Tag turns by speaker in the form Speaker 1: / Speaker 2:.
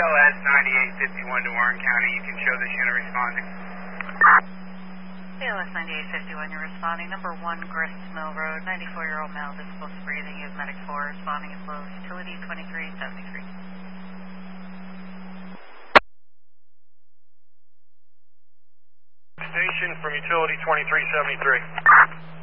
Speaker 1: BLS 9851 to Warren County. You can show this unit responding.
Speaker 2: BLS 9851, you're responding. Number 1, Grist Mill Road, 94-year-old male, difficult breathing, use medic 4, responding as low as utility 2373.
Speaker 3: Station from utility 2373.